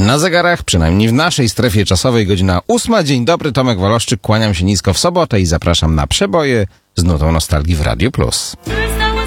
Na zegarach, przynajmniej w naszej strefie czasowej, godzina 8. Dzień dobry, Tomek Woloszczyk, kłaniam się nisko w sobotę i zapraszam na przeboje z nutą nostalgii w Radiu Plus.